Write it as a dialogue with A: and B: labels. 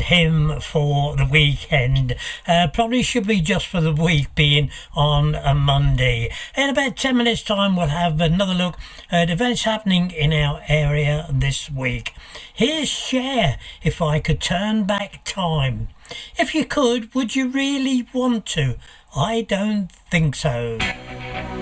A: him for the weekend. Probably should be just for the week, being on a Monday. In about 10 minutes time we'll have another look at events happening in our area this week. Here's Cher, If I Could Turn Back Time. If you could, would you really want to? I don't think so.